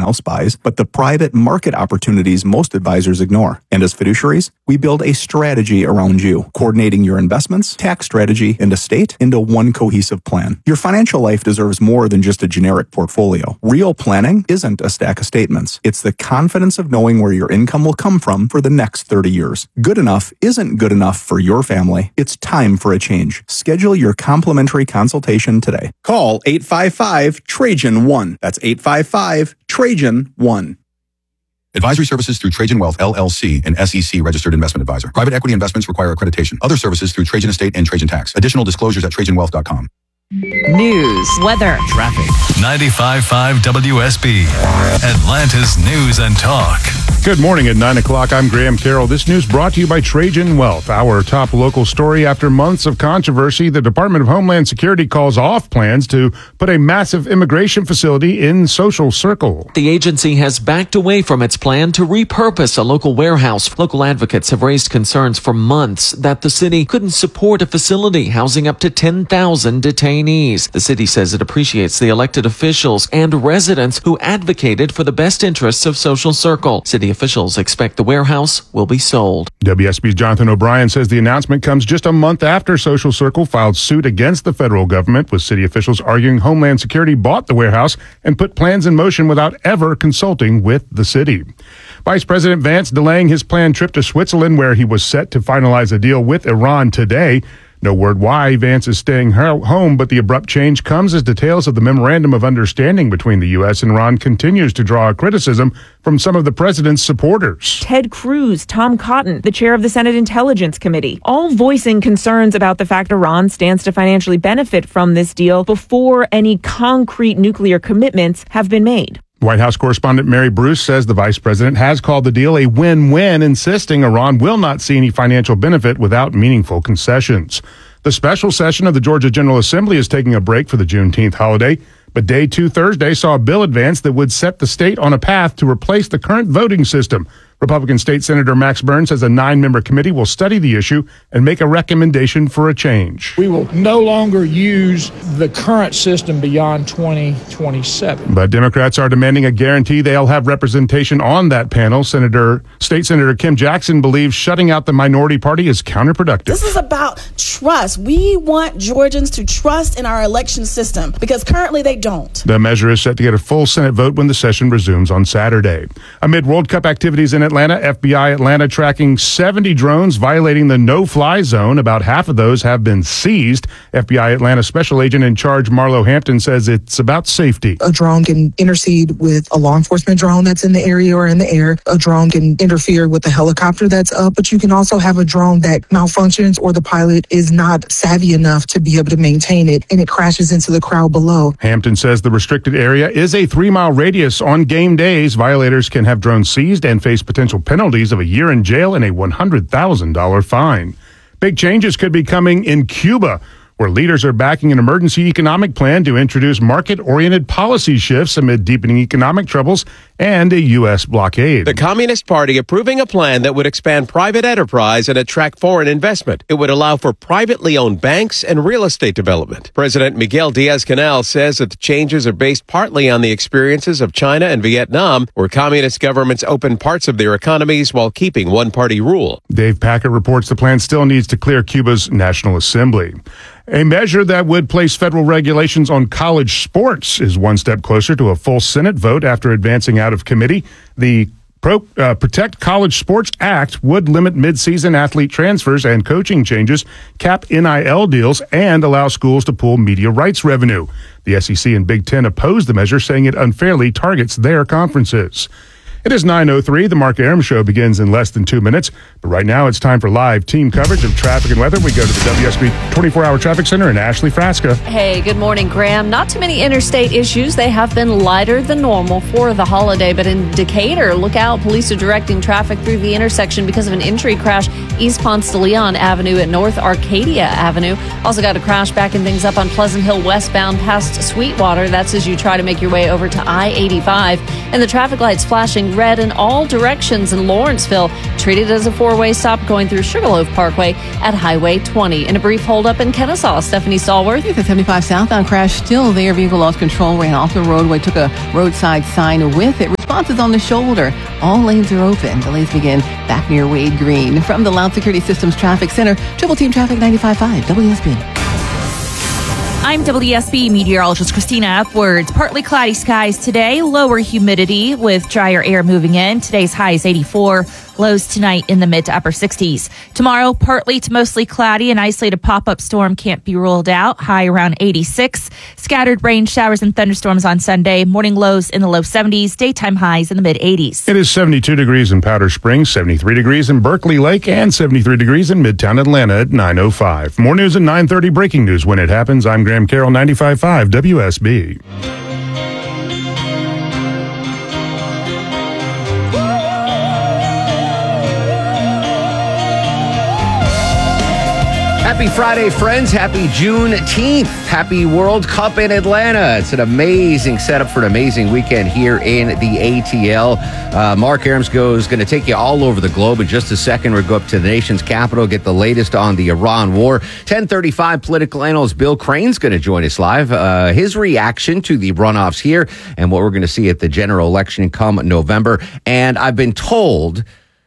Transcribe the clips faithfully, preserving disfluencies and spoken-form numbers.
house buys, but the private market opportunities most advisors ignore. And as fiduciaries, we build a strategy around you, coordinating your investments, tax strategy, and estate into one cohesive plan. Your financial life deserves more than just a generic portfolio. Real planning isn't a stack of statements. It's the confidence of knowing where your income will come from for the next thirty years. Good enough isn't good enough for your family. It's time for a change. Schedule your complimentary consultation today. Call eight five five Trajan one. That's eight five five Trajan one. Advisory services through Trajan Wealth, L L C, an S E C registered investment advisor. Private equity investments require accreditation. Other services through Trajan Estate and Trajan Tax. Additional disclosures at trajan wealth dot com. News, weather, traffic. ninety-five point five W S B, Atlanta's News and Talk. Good morning at nine o'clock. I'm Graham Carroll. This news brought to you by Trajan Wealth. Our top local story: after months of controversy, the Department of Homeland Security calls off plans to put a massive immigration facility in Social Circle. The agency has backed away from its plan to repurpose a local warehouse. Local advocates have raised concerns for months that the city couldn't support a facility housing up to ten thousand detainees. The city says it appreciates the elected officials and residents who advocated for the best interests of Social Circle. City officials expect the warehouse will be sold. W S B's Jonathan O'Brien says the announcement comes just a month after Social Circle filed suit against the federal government, with city officials arguing Homeland Security bought the warehouse and put plans in motion without ever consulting with the city. Vice President Vance delaying his planned trip to Switzerland, where he was set to finalize a deal with Iran today. No word why Vance is staying home, but the abrupt change comes as details of the Memorandum of Understanding between the U S and Iran continues to draw criticism from some of the president's supporters. Ted Cruz, Tom Cotton, the chair of the Senate Intelligence Committee, all voicing concerns about the fact Iran stands to financially benefit from this deal before any concrete nuclear commitments have been made. White House correspondent Mary Bruce says the vice president has called the deal a win-win, insisting Iran will not see any financial benefit without meaningful concessions. The special session of the Georgia General Assembly is taking a break for the Juneteenth holiday, but day two Thursday saw a bill advance that would set the state on a path to replace the current voting system. Republican State Senator Max Burns says a nine-member committee will study the issue and make a recommendation for a change. We will no longer use the current system beyond twenty twenty-seven. But Democrats are demanding a guarantee they'll have representation on that panel. Senator, State Senator Kim Jackson believes shutting out the minority party is counterproductive. This is about trust. We want Georgians to trust in our election system because currently they don't. The measure is set to get a full Senate vote when the session resumes on Saturday. Amid World Cup activities in Atlanta, F B I Atlanta tracking seventy drones violating the no-fly zone. About half of those have been seized. F B I Atlanta Special Agent in Charge Marlo Hampton says it's about safety. A drone can intercede with a law enforcement drone that's in the area or in the air. A drone can interfere with a helicopter that's up, but you can also have a drone that malfunctions or the pilot is not savvy enough to be able to maintain it and it crashes into the crowd below. Hampton says the restricted area is a three-mile radius. On game days, violators can have drones seized and face potential penalties of a year in jail and a one hundred thousand dollars fine. Big changes could be coming in Cuba, where leaders are backing an emergency economic plan to introduce market-oriented policy shifts amid deepening economic troubles and a U S blockade. The Communist Party approving a plan that would expand private enterprise and attract foreign investment. It would allow for privately owned banks and real estate development. President Miguel Diaz-Canel says that the changes are based partly on the experiences of China and Vietnam, where communist governments opened parts of their economies while keeping one-party rule. Dave Packett reports the plan still needs to clear Cuba's National Assembly. A measure that would place federal regulations on college sports is one step closer to a full Senate vote after advancing out of committee. The Pro, uh, Protect College Sports Act would limit midseason athlete transfers and coaching changes, cap N I L deals, and allow schools to pool media rights revenue. The S E C and Big Ten opposed the measure, saying it unfairly targets their conferences. It is nine oh three. The Mark Arum Show begins in less than two minutes. But right now, it's time for live team coverage of traffic and weather. We go to the W S B twenty-four hour Traffic Center in Ashley Frasca. Hey, good morning, Graham. Not too many interstate issues. They have been lighter than normal for the holiday. But in Decatur, look out. Police are directing traffic through the intersection because of an entry crash East Ponce de Leon Avenue at North Arcadia Avenue. Also got a crash backing things up on Pleasant Hill westbound past Sweetwater. That's as you try to make your way over to I eighty-five. And the traffic lights flashing red in all directions in Lawrenceville. treated as a four-way stop going through Sugarloaf Parkway at Highway twenty. In a brief holdup in Kennesaw, Stephanie Stallworth. The seventy-five southbound crash still there. Vehicle lost control, ran off the roadway, took a roadside sign with it. Responses on the shoulder. All lanes are open. Delays begin back near Wade Green. From the Loud Security Systems Traffic Center, Triple Team Traffic ninety-five point five W S B. I'm W S B meteorologist Christina Upwards. Partly cloudy skies today, lower humidity with drier air moving in. Today's high is eighty-four, lows tonight in the mid to upper sixties. Tomorrow, partly to mostly cloudy, an isolated pop-up storm can't be ruled out, high around eighty-six. Scattered rain showers and thunderstorms on Sunday, morning lows in the low seventies, daytime highs in the mid eighties. It is seventy-two degrees in Powder Springs, seventy-three degrees in Berkeley Lake, and seventy-three degrees in Midtown Atlanta at nine oh five. More news at nine thirty, breaking news when it happens. I'm Graham Carroll, ninety-five point five W S B. Happy Friday, friends. Happy Juneteenth. Happy World Cup in Atlanta. It's an amazing setup for an amazing weekend here in the A T L. Uh, Mark Aramsco is going to take you all over the globe in just a second. We'll go up to the nation's capital, get the latest on the Iran war. ten thirty-five, political analyst Bill Crane's going to join us live. Uh, his reaction to the runoffs here and what we're going to see at the general election come November. And I've been told...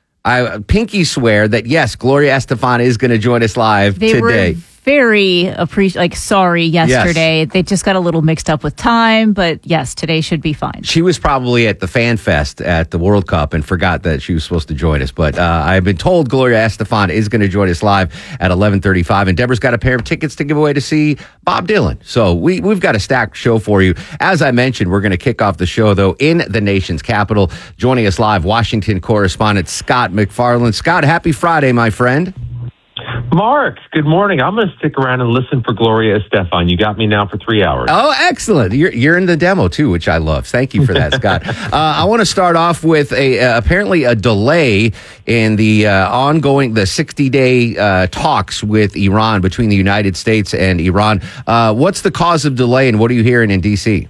I pinky swear that, yes, Gloria Estefan is going to join us live they today. Were very appreci- like sorry yesterday. Yes. They just got a little mixed up with time, but yes, today should be fine. She was probably at the Fan Fest at the World Cup and forgot that she was supposed to join us. But uh, I've been told Gloria Estefan is going to join us live at eleven thirty-five. And Deborah's got a pair of tickets to give away to see Bob Dylan. So we, we've got a stacked show for you. As I mentioned, we're going to kick off the show, though, in the nation's capital. Joining us live, Washington correspondent Scott McFarland. Scott, happy Friday, my friend. Mark, good morning. I'm going to stick around and listen for Gloria Estefan. You got me now for three hours. Oh, excellent. You're you're in the demo, too, which I love. Thank you for that, Scott. uh, I want to start off with a uh, apparently a delay in the uh, ongoing, the sixty-day uh, talks with Iran between the United States and Iran. Uh, what's the cause of delay, and what are you hearing in D C?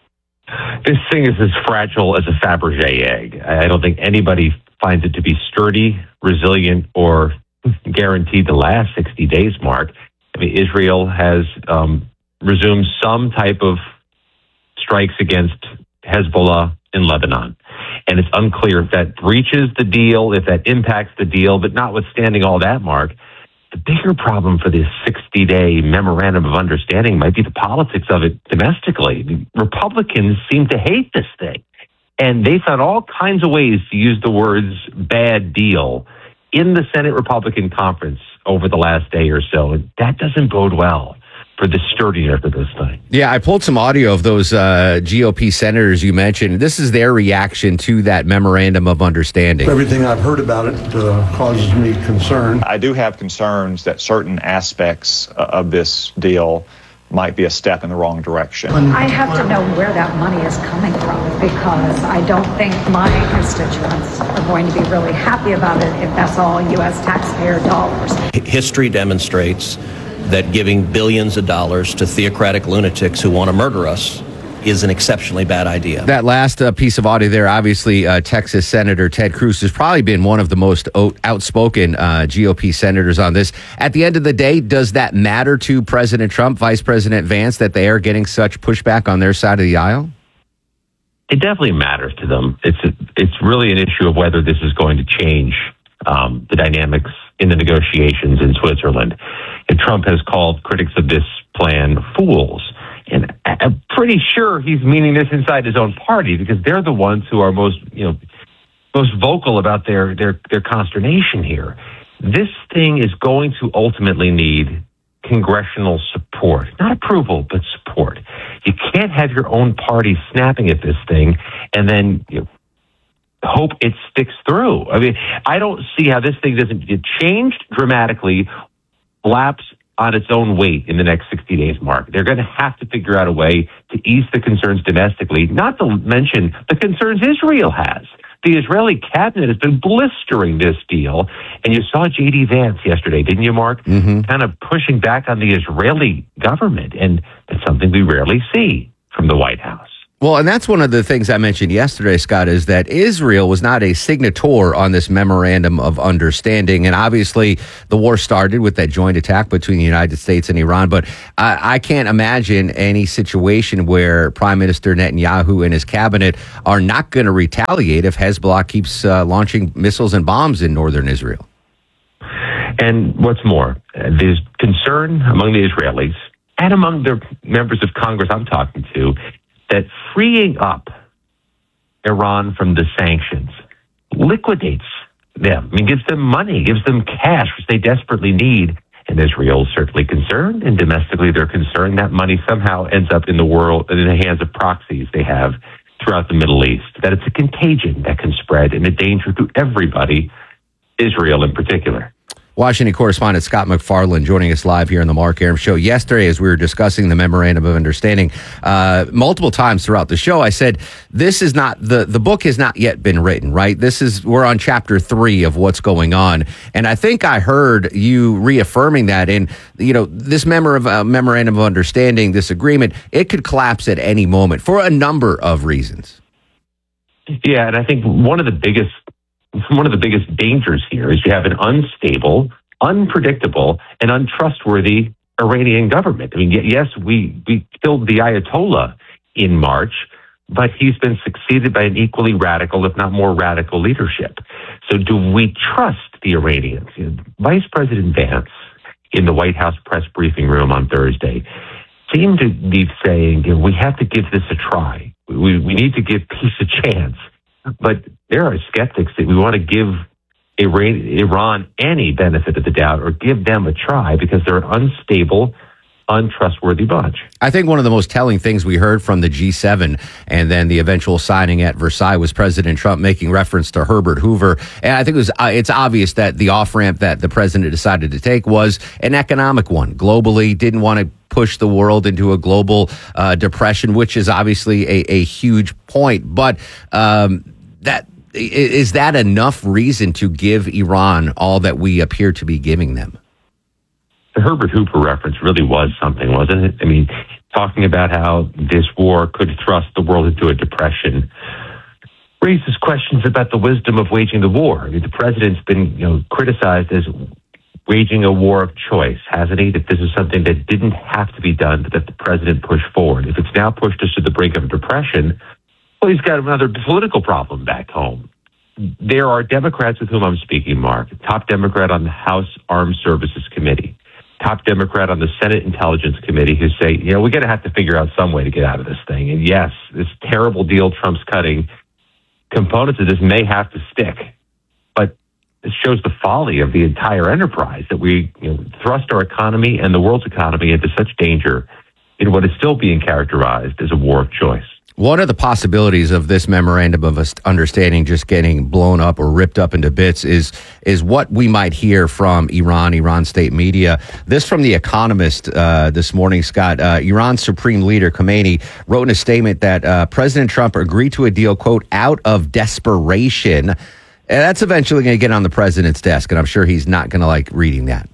This thing is as fragile as a Fabergé egg. I don't think anybody finds it to be sturdy, resilient, or guaranteed to last sixty days, Mark. I mean, Israel has um, resumed some type of strikes against Hezbollah in Lebanon. And it's unclear if that breaches the deal, if that impacts the deal. But notwithstanding all that, Mark, the bigger problem for this sixty-day memorandum of understanding might be the politics of it domestically. The Republicans seem to hate this thing. And they found all kinds of ways to use the words bad deal in the Senate Republican conference over the last day or so. And that doesn't bode well for the sturdiness of this thing. Yeah, I pulled some audio of those uh, G O P senators you mentioned. This is their reaction to that memorandum of understanding. Everything I've heard about it uh, causes me concern. I do have concerns that certain aspects of this deal might be a step in the wrong direction. I have to know where that money is coming from, because I don't think my constituents are going to be really happy about it if that's all U S taxpayer dollars. History demonstrates that giving billions of dollars to theocratic lunatics who want to murder us is an exceptionally bad idea. That last uh, piece of audio there, obviously, uh, Texas Senator Ted Cruz has probably been one of the most o- outspoken uh, G O P senators on this. At the end of the day, does that matter to President Trump, Vice President Vance, that they are getting such pushback on their side of the aisle? It definitely matters to them. It's a, it's really an issue of whether this is going to change um, the dynamics in the negotiations in Switzerland. And Trump has called critics of this plan fools. And I'm pretty sure he's meaning this inside his own party, because they're the ones who are most, you know, most vocal about their, their, their consternation here. This thing is going to ultimately need congressional support, not approval, but support. You can't have your own party snapping at this thing and then, you know, hope it sticks through. I mean, I don't see how this thing doesn't get changed dramatically, lapse on its own weight in the next sixty days, Mark. They're going to have to figure out a way to ease the concerns domestically, not to mention the concerns Israel has. The Israeli cabinet has been blistering this deal. And you saw J D Vance yesterday, didn't you, Mark? Mm-hmm. Kind of pushing back on the Israeli government. And that's something we rarely see from the White House. Well, and that's one of the things I mentioned yesterday, Scott, is that Israel was not a signator on this memorandum of understanding. And obviously, the war started with that joint attack between the United States and Iran. But I, I can't imagine any situation where Prime Minister Netanyahu and his cabinet are not going to retaliate if Hezbollah keeps uh, launching missiles and bombs in northern Israel. And what's more, there's concern among the Israelis and among the members of Congress I'm talking to that freeing up Iran from the sanctions liquidates them. I mean, gives them money, gives them cash, which they desperately need. And Israel's certainly concerned, and domestically they're concerned that money somehow ends up in the world, in the hands of proxies they have throughout the Middle East, that it's a contagion that can spread and a danger to everybody, Israel in particular. Washington correspondent Scott MacFarlane joining us live here on the Mark Arum Show. Yesterday, as we were discussing the Memorandum of Understanding, uh, multiple times throughout the show, I said, this is not, the, the book has not yet been written, right? This is, we're on chapter three of what's going on. And I think I heard you reaffirming that. And, you know, this memor of, uh, Memorandum of Understanding, this agreement, it could collapse at any moment for a number of reasons. Yeah, and I think one of the biggest One of the biggest dangers here is you have an unstable, unpredictable, and untrustworthy Iranian government. I mean, yes, we, we killed the Ayatollah in March, but he's been succeeded by an equally radical, if not more radical, leadership. So do we trust the Iranians? You know, Vice President Vance in the White House press briefing room on Thursday seemed to be saying, you know, we have to give this a try. We, we need to give peace a chance. But there are skeptics that we want to give Iran any benefit of the doubt or give them a try because they're an unstable, untrustworthy bunch. I think one of the most telling things we heard from the G seven and then the eventual signing at Versailles was President Trump making reference to Herbert Hoover. And I think it was, uh, it's obvious that the off-ramp that the president decided to take was an economic one. Globally, didn't want to push the world into a global uh, depression, which is obviously a, a huge point. But um, that is that enough reason to give Iran all that we appear to be giving them? The Herbert Hoover reference really was something, wasn't it? I mean, talking about how this war could thrust the world into a depression raises questions about the wisdom of waging the war. I mean, the president's been, you know, criticized as waging a war of choice, hasn't he? That this is something that didn't have to be done, but that the president pushed forward. If it's now pushed us to the brink of a depression, well, he's got another political problem back home. There are Democrats with whom I'm speaking, Mark, top Democrat on the House Armed Services Committee, top Democrat on the Senate Intelligence Committee, who say, you know, we're going to have to figure out some way to get out of this thing. And yes, this terrible deal Trump's cutting, components of this may have to stick, but it shows the folly of the entire enterprise that we, you know, thrust our economy and the world's economy into such danger in what is still being characterized as a war of choice. What are the possibilities of this memorandum of understanding just getting blown up or ripped up into bits is is what we might hear from Iran, Iran state media. This from The Economist uh, this morning, Scott. Uh, Iran's supreme leader, Khomeini, wrote in a statement that uh, President Trump agreed to a deal, quote, out of desperation. And that's eventually going to get on the president's desk, and I'm sure he's not going to like reading that.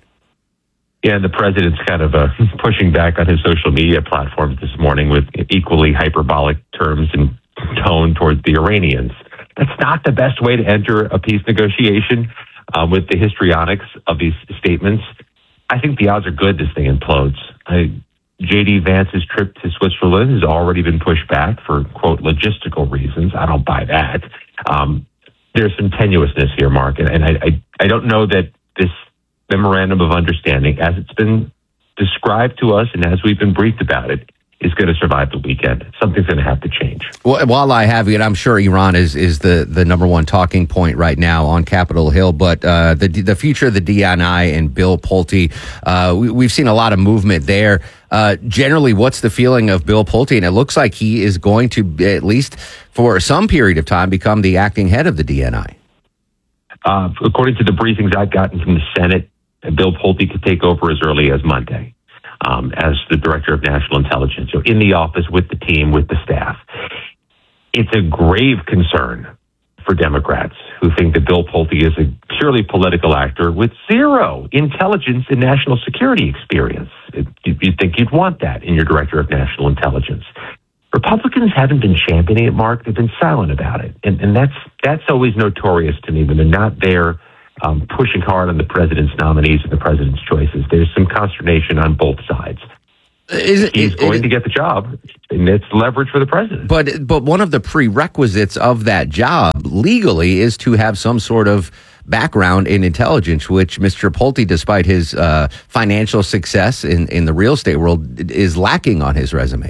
Yeah, and the president's kind of uh, pushing back on his social media platforms this morning with equally hyperbolic terms and tone towards the Iranians. That's not the best way to enter a peace negotiation um, with the histrionics of these statements. I think the odds are good this thing implodes. I, J D Vance's trip to Switzerland has already been pushed back for, quote, logistical reasons. I don't buy that. Um, there's some tenuousness here, Mark, and, and I, I, I don't know that this memorandum of understanding, as it's been described to us and as we've been briefed about it, is going to survive the weekend. Something's going to have to change. Well, while I have you, and I'm sure Iran is is the, the number one talking point right now on Capitol Hill, but uh, the the future of the D N I and Bill Pulte, uh, we, we've seen a lot of movement there. Uh, generally, what's the feeling of Bill Pulte? And it looks like he is going to, at least for some period of time, become the acting head of the D N I. Uh, according to the briefings I've gotten from the Senate, Bill Pulte could take over as early as Monday um, as the director of national intelligence. So in the office with the team, with the staff. It's a grave concern for Democrats who think that Bill Pulte is a purely political actor with zero intelligence and national security experience. You'd think you'd want that in your director of national intelligence. Republicans haven't been championing it, Mark. They've been silent about it. And, and that's that's always notorious to me when they're not there um, pushing hard on the president's nominees and the president's choices. There's some consternation on both sides. Is it, He's it, going it, to get the job, and it's leverage for the president. But but one of the prerequisites of that job legally is to have some sort of background in intelligence, which Mister Pulte, despite his uh, financial success in, in the real estate world, is lacking on his resume.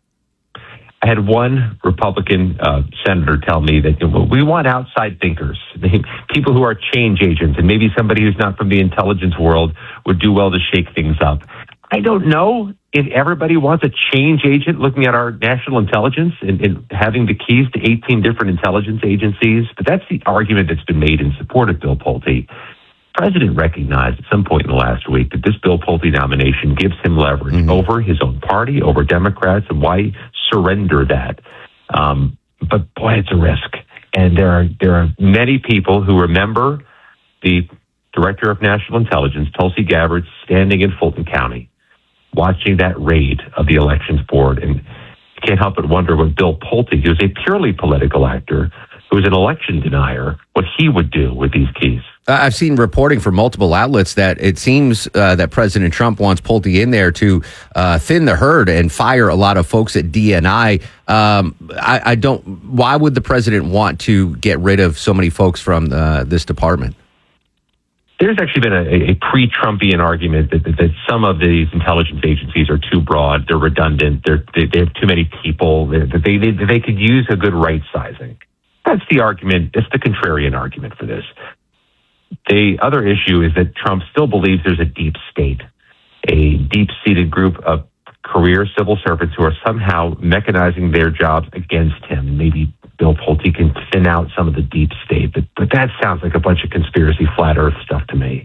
I had one Republican uh, senator tell me that you know, we want outside thinkers, people who are change agents, and maybe somebody who's not from the intelligence world would do well to shake things up. I don't know if everybody wants a change agent looking at our national intelligence and, and having the keys to eighteen different intelligence agencies, but that's the argument that's been made in support of Bill Pulte. The president recognized at some point in the last week that this Bill Pulte nomination gives him leverage mm-hmm. over his own party, over Democrats, and why surrender that. Um, but boy, it's a risk. And there are there are many people who remember the director of national intelligence, Tulsi Gabbard, standing in Fulton County, watching that raid of the elections board. And you can't help but wonder what Bill Pulte, who's a purely political actor, who's an election denier, what he would do with these keys. Uh, I've seen reporting from multiple outlets that it seems uh, that President Trump wants Pulte in there to uh, thin the herd and fire a lot of folks at D N I. Um, I, I don't. Why would the president want to get rid of so many folks from uh, this department? There's actually been a, a pre-Trumpian argument that, that, that some of these intelligence agencies are too broad, they're redundant, they're, they, they have too many people, that they, they, they could use a good right sizing. That's the argument. That's the contrarian argument for this. The other issue is that Trump still believes there's a deep state, a deep-seated group of career civil servants who are somehow mechanizing their jobs against him. Maybe Bill Pulte can thin out some of the deep state, but, but that sounds like a bunch of conspiracy flat earth stuff to me.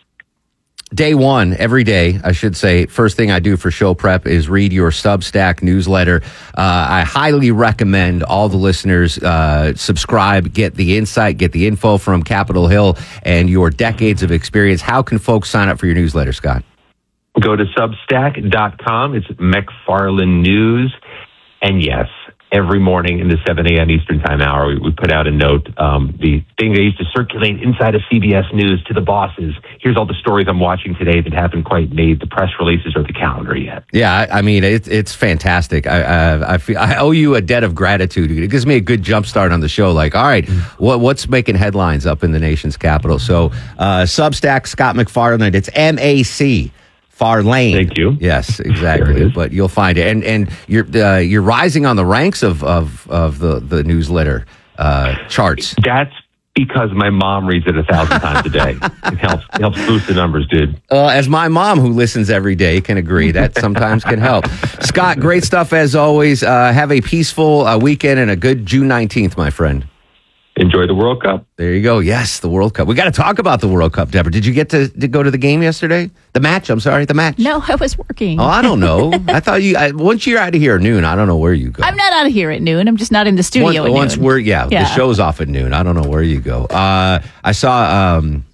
Day one, every day, I should say, first thing I do for show prep is read your Substack newsletter. Uh, I highly recommend all the listeners uh, subscribe, get the insight, get the info from Capitol Hill and your decades of experience. How can folks sign up for your newsletter, Scott? Go to substack dot com. It's McFarland News. And yes, every morning in the seven a.m. Eastern Time hour, we, we put out a note. Um, the thing they used to circulate inside of C B S News to the bosses. Here's all the stories I'm watching today that haven't quite made the press releases or the calendar yet. Yeah, I, I mean, it, it's fantastic. I, I, I, feel, I owe you a debt of gratitude. It gives me a good jump start on the show. Like, all right, what, what's making headlines up in the nation's capital? So uh, Substack, Scott McFarland, it's M A C. Farlane. Thank you. Yes, exactly. But you'll find it, and and you're uh, you're rising on the ranks of of of the the newsletter uh, charts. That's because my mom reads it a thousand times a day. It helps it helps boost the numbers, dude. Uh, as my mom, who listens every day, can agree, that sometimes can help. Scott, great stuff as always. Uh, have a peaceful uh, weekend and a good June nineteenth, my friend. Enjoy the World Cup. There you go. Yes, the World Cup. We got to talk about the World Cup, Deborah. Did you get to, to go to the game yesterday? The match, I'm sorry, the match. No, I was working. Oh, I don't know. I thought you, I, once you're out of here at noon, I don't know where you go. I'm not out of here at noon. I'm just not in the studio once, at once noon. we're, yeah, yeah, the show's off at noon. I don't know where you go. Uh, I saw um,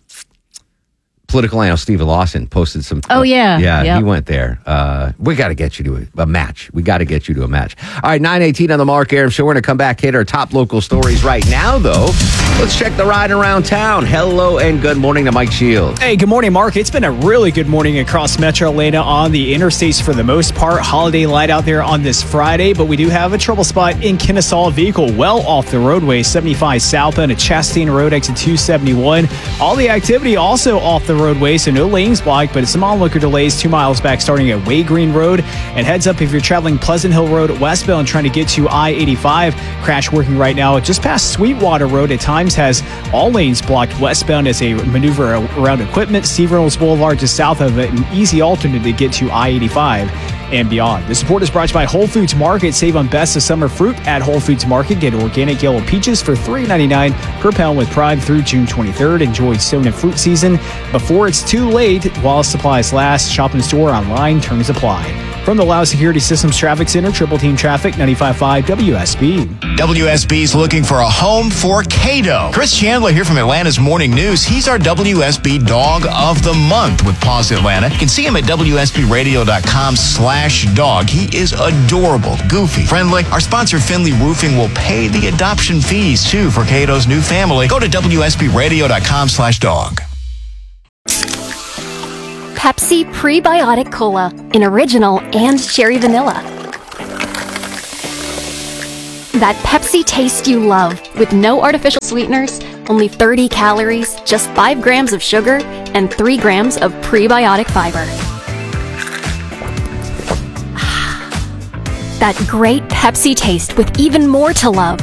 political analyst Stephen Lawson posted some. Oh, yeah. Yeah, yep. He went there. Uh, we got to get you to a, a match. We got to get you to a match. All right, nine eighteen on the Mark Arum Show. We're going to come back, hit our top local stories right now, though. Let's check the ride around town. Hello and good morning to Mike Shields. Hey, good morning, Mark. It's been a really good morning across Metro Atlanta on the interstates for the most part. Holiday light out there on this Friday, but we do have a trouble spot in Kennesaw. Vehicle well off the roadway, seventy-five southbound at Chastain Road, exit two seventy-one. All the activity also off the roadway, so no lanes blocked, but some onlooker delays two miles back starting at Way Green Road. And heads up if you're traveling Pleasant Hill Road westbound trying to get to I eighty-five. Crash working right now just past Sweetwater Road at times has all lanes blocked westbound as a maneuver around equipment. Steve Reynolds Boulevard just south of it, an easy alternate to get to I eighty-five and beyond. The support is brought to you by Whole Foods Market. Save on best of summer fruit at Whole Foods Market. Get organic yellow peaches for three ninety-nine per pound with Prime through June twenty-third. Enjoy stone and fruit season before it's too late while supplies last. Shop in store, online, terms apply. From the Loud Security Systems Traffic Center, Triple Team Traffic, ninety-five point five W S B. W S B's looking for a home for Cato. Chris Chandler here from Atlanta's Morning News. He's our W S B Dog of the Month with Paws Atlanta. You can see him at W S B radio dot com slash dog. He is adorable, goofy, friendly. Our sponsor, Finley Roofing, will pay the adoption fees, too, for Cato's new family. Go to W S B radio dot com slash dog. Pepsi Prebiotic Cola in original and cherry vanilla. That Pepsi taste you love with no artificial sweeteners, only thirty calories, just five grams of sugar, and three grams of prebiotic fiber. That great Pepsi taste with even more to love.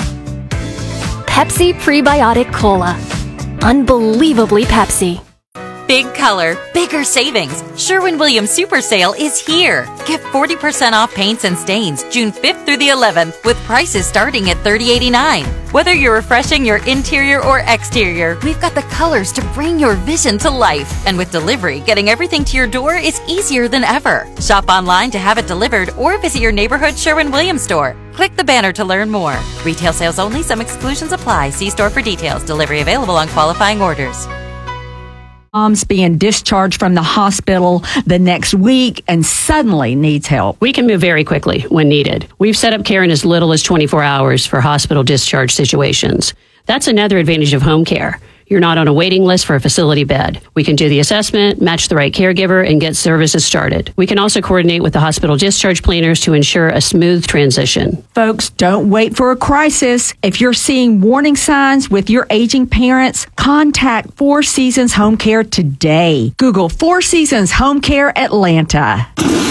Pepsi Prebiotic Cola. Unbelievably Pepsi. Big color, bigger savings. Sherwin-Williams Super Sale is here. Get forty percent off paints and stains June fifth through the eleventh with prices starting at thirty eighty-nine. Whether you're refreshing your interior or exterior, we've got the colors to bring your vision to life. And with delivery, getting everything to your door is easier than ever. Shop online to have it delivered or visit your neighborhood Sherwin-Williams store. Click the banner to learn more. Retail sales only. Some exclusions apply. See store for details. Delivery available on qualifying orders. Mom's being discharged from the hospital the next week and suddenly needs help. We can move very quickly when needed. We've set up care in as little as twenty-four hours for hospital discharge situations. That's another advantage of home care. You're not on a waiting list for a facility bed. We can do the assessment, match the right caregiver, and get services started. We can also coordinate with the hospital discharge planners to ensure a smooth transition. Folks, don't wait for a crisis. If you're seeing warning signs with your aging parents, contact Four Seasons Home Care today. Google Four Seasons Home Care Atlanta.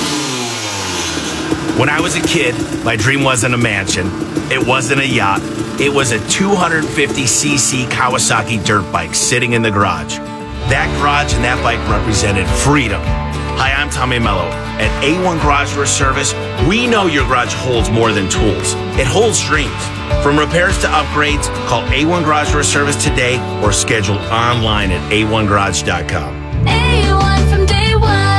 When I was a kid, my dream wasn't a mansion. It wasn't a yacht. It was a two hundred fifty c c Kawasaki dirt bike sitting in the garage. That garage and that bike represented freedom. Hi, I'm Tommy Mello. At A one Garage Door Service, we know your garage holds more than tools. It holds dreams. From repairs to upgrades, call A one Garage Door Service today or schedule online at A one garage dot com. A one from day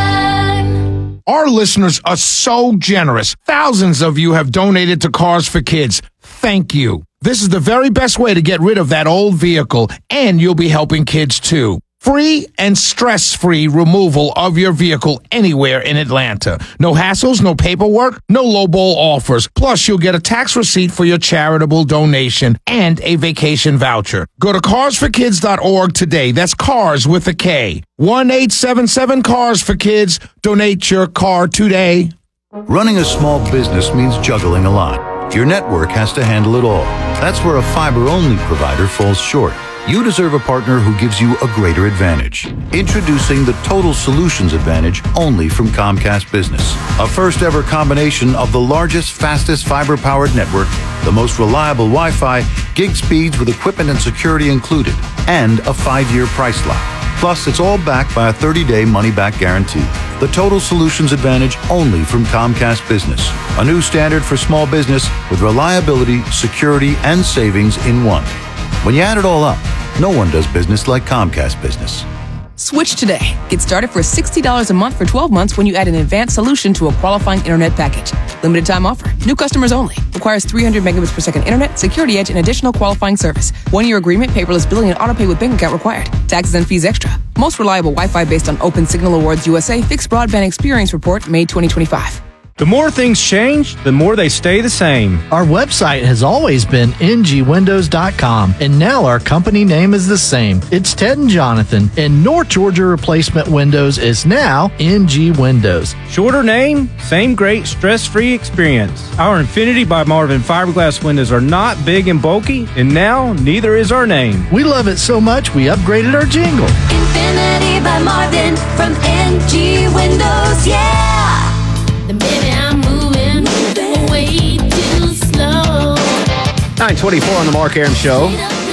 one. Our listeners are so generous. Thousands of you have donated to Cars for Kids. Thank you. This is the very best way to get rid of that old vehicle, and you'll be helping kids too. Free and stress-free removal of your vehicle anywhere in Atlanta. No hassles, no paperwork, no lowball offers. Plus, you'll get a tax receipt for your charitable donation and a vacation voucher. Go to cars for kids dot org today. That's cars with a K. one eight seven seven cars for kids. Donate your car today. Running a small business means juggling a lot. Your network has to handle it all. That's where a fiber-only provider falls short. You deserve a partner who gives you a greater advantage. Introducing the Total Solutions Advantage only from Comcast Business. A first-ever combination of the largest, fastest fiber-powered network, the most reliable Wi-Fi, gig speeds with equipment and security included, and a five-year price lock. Plus, it's all backed by a thirty-day money-back guarantee. The Total Solutions Advantage only from Comcast Business. A new standard for small business with reliability, security, and savings in one. When you add it all up, no one does business like Comcast Business. Switch today. Get started for sixty dollars a month for twelve months when you add an advanced solution to a qualifying internet package. Limited time offer. New customers only. Requires three hundred megabits per second internet, security edge, and additional qualifying service. One-year agreement, paperless billing, and autopay with bank account required. Taxes and fees extra. Most reliable Wi-Fi based on Open Signal Awards U S A Fixed Broadband Experience Report, May twenty twenty-five. The more things change, the more they stay the same. Our website has always been N G windows dot com, and now our company name is the same. It's Ted and Jonathan, and North Georgia Replacement Windows is now N G Windows. Shorter name, same great stress-free experience. Our Infinity by Marvin fiberglass windows are not big and bulky, and now neither is our name. We love it so much we upgraded our jingle. Infinity by Marvin from N G Windows, yeah! Then baby, I'm moving, moving way too slow. nine twenty-four on the Mark Arum Show.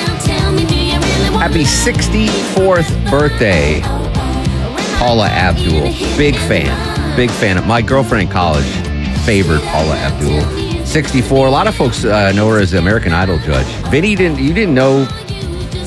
Happy sixty-fourth birthday, Paula Abdul. Big fan. Big fan. Of my girlfriend in college favored Paula Abdul. sixty-four. A lot of folks uh, know her as the American Idol judge. Vinny, didn't, you didn't know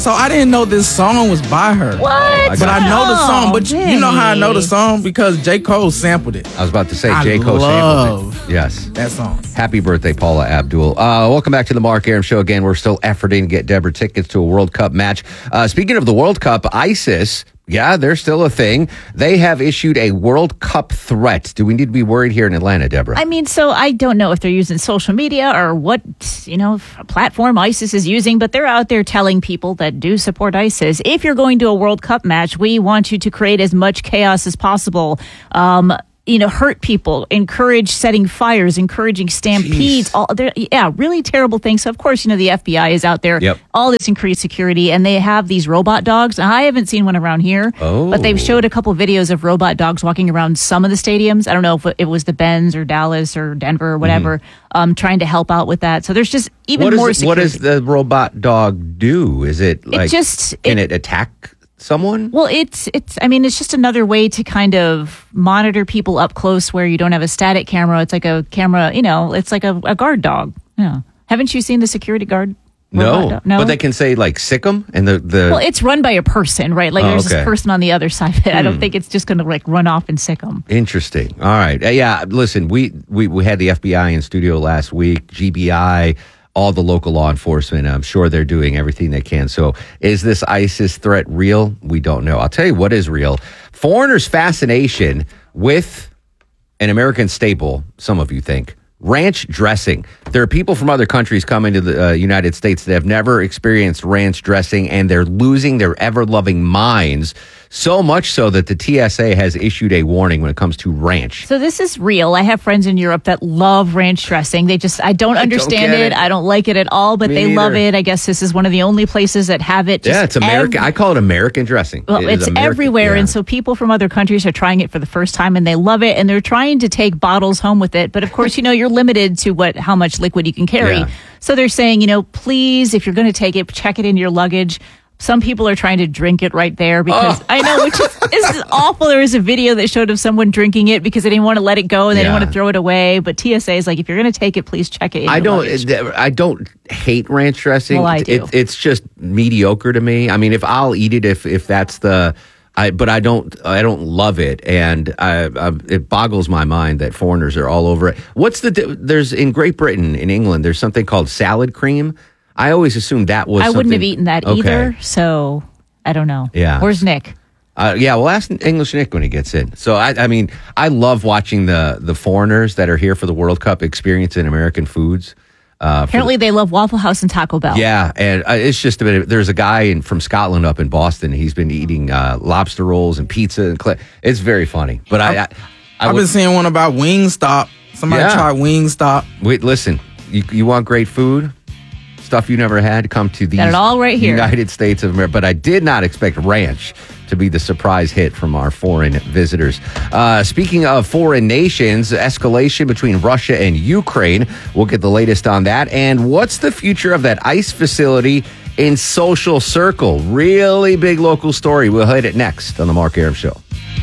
So I didn't know this song was by her. What? But I know the song. But you, you know how I know the Vinny. song? Because J. Cole sampled it. I was about to say I J. Cole love sampled it. Yes. that song. Happy birthday, Paula Abdul. Uh, welcome back to the Mark Aram Show. Again, we're still efforting to get Deborah tickets to a World Cup match. Uh, speaking of the World Cup, ISIS, yeah, they're still a thing. They have issued a World Cup threat. Do we need to be worried here in Atlanta, Deborah? I mean, so I don't know if they're using social media or what, you know, platform ISIS is using, but they're out there telling people that do support ISIS, if you're going to a World Cup match, we want you to create as much chaos as possible. Um, you know, hurt people, encourage setting fires, encouraging stampedes, all there, yeah, really terrible things. So of course, you know, the F B I is out there, Yep. all this increased security, and they have these robot dogs. Now, I haven't seen one around here, Oh. but they've showed a couple videos of robot dogs walking around some of the stadiums. I don't know if it was the Benz or Dallas or Denver or whatever, um, trying to help out with that. So there's just even what, more is, what security. does the robot dog do? Is it like, just- can it- it attack someone? Well, it's it's. I mean, it's just another way to kind of monitor people up close, where you don't have a static camera. It's like a camera. You know, it's like a, a guard dog. Yeah. Haven't you seen the security guard? robot No. dog? No. But they can say like sick 'em and the, the Well, it's run by a person, right? Like Oh, there's okay. this person on the other side of it. I Hmm. don't think it's just going to like run off and sick them. Interesting. All right. Uh, yeah. Listen, we, we, we had the F B I in studio last week, G B I, all the local law enforcement. I'm sure they're doing everything they can. So is this ISIS threat real? We don't know. I'll tell you what is real. Foreigners' fascination with an American staple, some of you think, ranch dressing. There are people from other countries coming to the uh, United States that have never experienced ranch dressing, and they're losing their ever-loving minds, so much so that the T S A has issued a warning when it comes to ranch. So this is real. I have friends in Europe that love ranch dressing. They just, I don't I don't understand get it. it. I don't like it at all, but Me they love neither. it. I guess this is one of the only places that have it. Just Yeah, it's American. ev- I call it American dressing. Well, It is it's American- everywhere. yeah. And so people from other countries are trying it for the first time and they love it. And they're trying to take bottles home with it. But of course, you know, you're limited to what, how much liquid you can carry. Yeah. So they're saying, you know, please, if you're going to take it, check it in your luggage. Some people are trying to drink it right there because Oh. I know, which is, is awful. There was a video that showed of someone drinking it because they didn't want to let it go and they didn't Yeah. want to throw it away. But T S A is like, if you're going to take it, please check it in I your don't. luggage. I don't hate ranch dressing. Well, I do. It, it's just mediocre to me. I mean, if I'll eat it, if if that's the, I but I don't. I don't love it, and I, I, it boggles my mind that foreigners are all over it. What's the? di- There's in Great Britain, in England, there's something called salad cream. I always assumed that was. I wouldn't have something- eaten that Okay. either. So I don't know. Yeah. Where's Nick? Uh, yeah, well, ask English Nick when he gets in. So, I, I mean, I love watching the the foreigners that are here for the World Cup experiencing American foods. Uh, for Apparently, they love Waffle House and Taco Bell. Yeah, and uh, it's just a bit. There's a guy in, from Scotland up in Boston. He's been eating uh, lobster rolls and pizza, and cl- it's very funny. But I, I, I I've would- been seeing one about Wingstop. Somebody Yeah. tried Wingstop. wait. Listen, you, you want great food, stuff you never had? Come to the Got it all right here. United States of America. But I did not expect ranch to be the surprise hit from our foreign visitors. Uh, speaking of foreign nations, escalation between Russia and Ukraine. We'll get the latest on that. And what's the future of that ICE facility in Social Circle? Really big local story. We'll hit it next on the Mark Aram Show.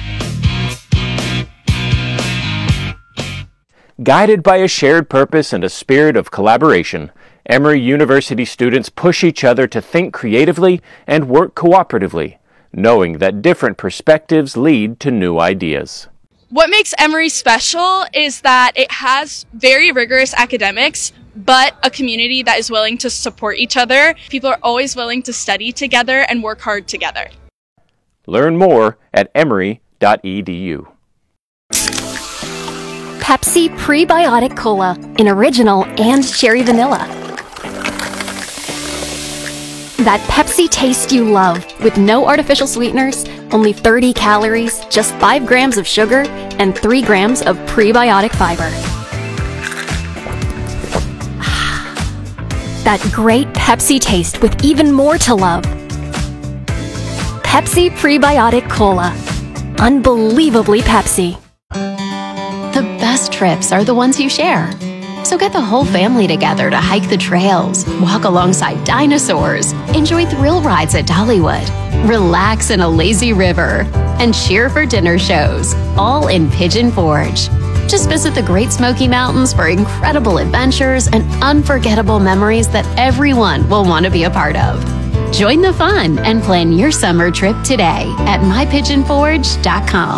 Guided by a shared purpose and a spirit of collaboration, Emory University students push each other to think creatively and work cooperatively, knowing that different perspectives lead to new ideas. What makes Emory special is that it has very rigorous academics, but a community that is willing to support each other. People are always willing to study together and work hard together. Learn more at emory dot e d u. Pepsi Prebiotic Cola in original and cherry vanilla. That Pepsi taste you love with no artificial sweeteners, only thirty calories, just five grams of sugar, and three grams of prebiotic fiber. That great Pepsi taste with even more to love. Pepsi Prebiotic Cola. Unbelievably Pepsi. The best trips are the ones you share. So get the whole family together to hike the trails, walk alongside dinosaurs, enjoy thrill rides at Dollywood, relax in a lazy river, and cheer for dinner shows, all in Pigeon Forge. Just visit the Great Smoky Mountains for incredible adventures and unforgettable memories that everyone will want to be a part of. Join the fun and plan your summer trip today at my pigeon forge dot com.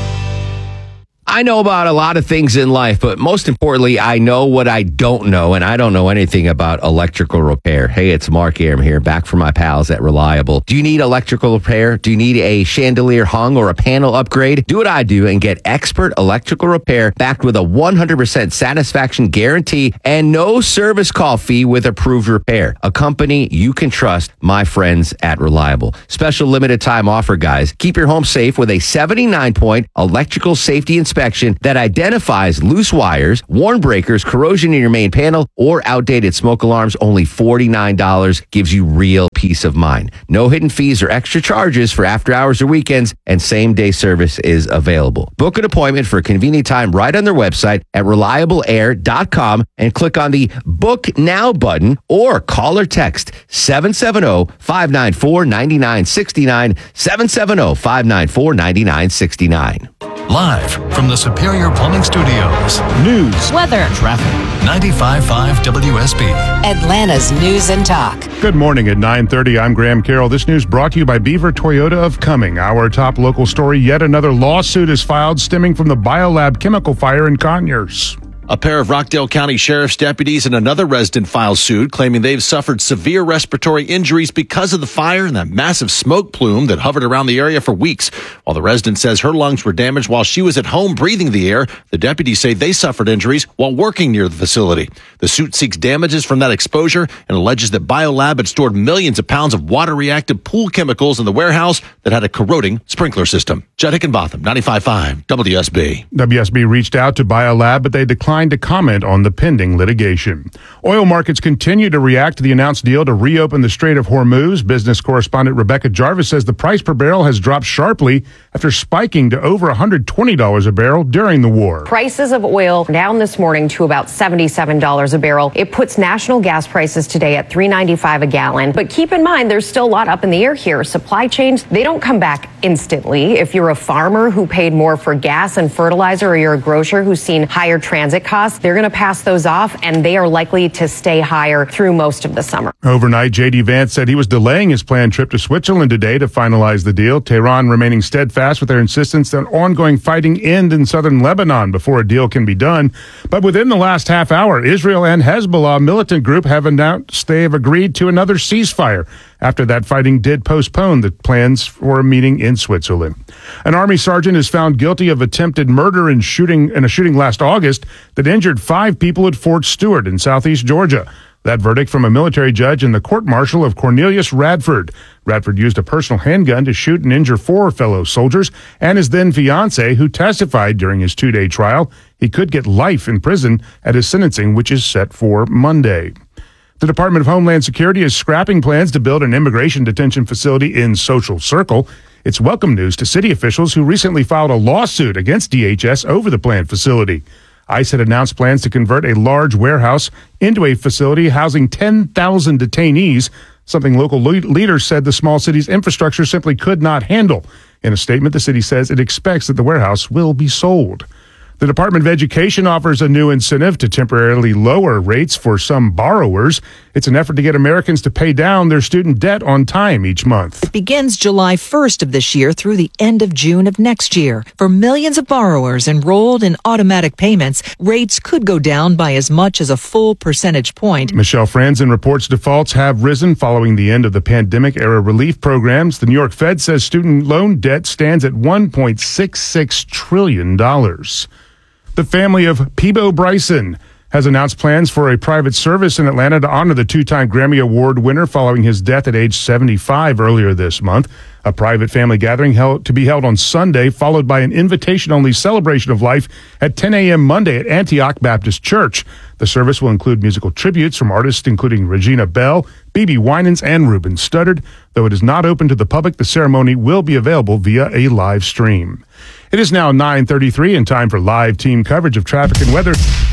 I know about a lot of things in life, but most importantly, I know what I don't know, and I don't know anything about electrical repair. Hey, it's Mark Aram here, back from my pals at Reliable. Do you need electrical repair? Do you need a chandelier hung or a panel upgrade? Do what I do and get expert electrical repair backed with a one hundred percent satisfaction guarantee and no service call fee with approved repair. A company you can trust, my friends at Reliable. Special limited time offer, guys. Keep your home safe with a seventy-nine point electrical safety inspection that identifies loose wires, worn breakers, corrosion in your main panel, or outdated smoke alarms. Only forty-nine dollars gives you real peace of mind. No hidden fees or extra charges for after hours or weekends, and same day service is available. Book an appointment for a convenient time right on their website at reliable air dot com and click on the Book Now button or call or text seven seven zero, five nine four, nine nine six nine, seven seven zero, five nine four, nine nine six nine. Live from the Superior Plumbing Studios. News, weather, traffic. ninety-five point five W S B. Atlanta's News and Talk. Good morning at nine thirty. I'm Graham Carroll. This news brought to you by Beaver Toyota of Cumming. Our top local story, yet another lawsuit is filed stemming from the Biolab chemical fire in Conyers. A pair of Rockdale County Sheriff's deputies and another resident filed suit claiming they've suffered severe respiratory injuries because of the fire and that massive smoke plume that hovered around the area for weeks. While the resident says her lungs were damaged while she was at home breathing the air, the deputies say they suffered injuries while working near the facility. The suit seeks damages from that exposure and alleges that Biolab had stored millions of pounds of water-reactive pool chemicals in the warehouse that had a corroding sprinkler system. Judd Hickenbotham, ninety-five point five W S B. W S B reached out to Biolab, but they declined to comment on the pending litigation. Oil markets continue to react to the announced deal to reopen the Strait of Hormuz. Business correspondent Rebecca Jarvis says the price per barrel has dropped sharply after spiking to over one hundred twenty dollars a barrel during the war. Prices of oil down this morning to about seventy-seven dollars a barrel. It puts national gas prices today at three ninety-five a gallon. But keep in mind, there's still a lot up in the air here. Supply chains, they don't come back instantly. If you're a farmer who paid more for gas and fertilizer, or you're a grocer who's seen higher transit costs, they're going to pass those off, and they are likely to stay higher through most of the summer. Overnight, J D. Vance said he was delaying his planned trip to Switzerland today to finalize the deal. Tehran remaining steadfast with their insistence that ongoing fighting end in southern Lebanon before a deal can be done. But within the last half hour, Israel and Hezbollah militant group have announced they have agreed to another ceasefire after that fighting did postpone the plans for a meeting in Switzerland. An Army sergeant is found guilty of attempted murder in shooting in a shooting last August that injured five people at Fort Stewart in southeast Georgia. That verdict from a military judge in the court-martial of Cornelius Radford. Radford used a personal handgun to shoot and injure four fellow soldiers and his then fiancée, who testified during his two-day trial. He could get life in prison at his sentencing, which is set for Monday. The Department of Homeland Security is scrapping plans to build an immigration detention facility in Social Circle. It's welcome news to city officials who recently filed a lawsuit against D H S over the planned facility. ICE had announced plans to convert a large warehouse into a facility housing ten thousand detainees, something local le- leaders said the small city's infrastructure simply could not handle. In a statement, the city says it expects that the warehouse will be sold. The Department of Education offers a new incentive to temporarily lower rates for some borrowers. It's an effort to get Americans to pay down their student debt on time each month. It begins July first of this year through the end of June of next year. For millions of borrowers enrolled in automatic payments, rates could go down by as much as a full percentage point. Michelle Franzen reports defaults have risen following the end of the pandemic-era relief programs. The New York Fed says student loan debt stands at one point six six trillion dollars. The family of Peabo Bryson has announced plans for a private service in Atlanta to honor the two-time Grammy Award winner following his death at age seventy-five earlier this month. A private family gathering held to be held on Sunday, followed by an invitation-only celebration of life at ten a.m. Monday at Antioch Baptist Church. The service will include musical tributes from artists including Regina Bell, B B Winans, and Ruben Studdard. Though it is not open to the public, the ceremony will be available via a live stream. It is now nine thirty-three and time for live team coverage of traffic and weather.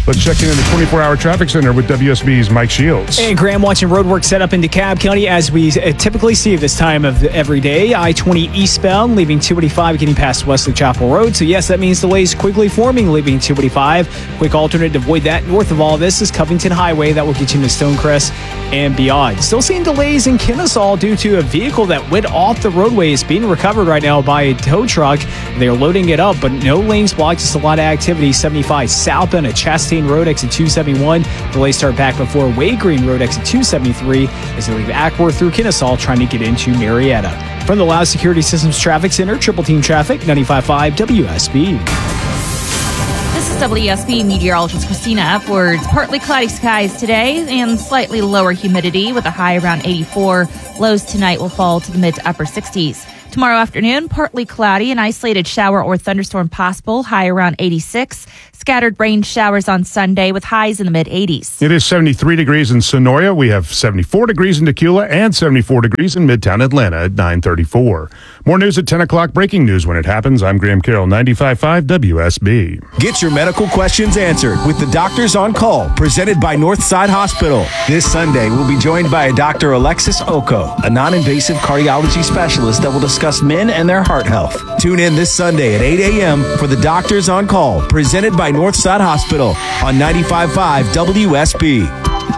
Let's check in in the twenty-four hour traffic center with W S B's Mike Shields. And Graham, watching roadwork set up in DeKalb County as we typically see at this time of every day. I twenty eastbound, leaving two eighty-five, getting past Wesley Chapel Road. So yes, that means delays quickly forming, leaving two eighty-five. Quick alternate to avoid that north of all this is Covington Highway. That will get you into Stonecrest and beyond. Still seeing delays in Kennesaw due to a vehicle that went off the roadway. Is being recovered right now by a tow truck. They're loading it up, but no lanes blocked. Just a lot of activity. seventy-five southbound at Chastain Road, exit two seventy-one. Delays start back before Way Green Road, exit two seventy-three, as they leave Ackworth through Kennesaw trying to get into Marietta. From the Loud Security Systems Traffic Center, Triple Team Traffic, ninety-five point five W S B. This is W S B meteorologist Christina Upwards. Partly cloudy skies today and slightly lower humidity with a high around eighty-four. Lows tonight will fall to the mid to upper sixties. Tomorrow afternoon, partly cloudy, an isolated shower or thunderstorm possible, high around eighty-six. Scattered rain showers on Sunday with highs in the mid-eighties. It is seventy-three degrees in Sonoya. We have seventy-four degrees in Tequila and seventy-four degrees in Midtown Atlanta at nine thirty-four. More news at ten o'clock. Breaking news when it happens. I'm Graham Carroll, ninety-five point five W S B. Get your medical questions answered with the Doctors on Call, presented by Northside Hospital. This Sunday, we'll be joined by Doctor Alexis Oko, a non-invasive cardiology specialist that will discuss men and their heart health. Tune in this Sunday at eight a.m. for the Doctors on Call, presented by Northside Hospital on ninety-five point five W S B.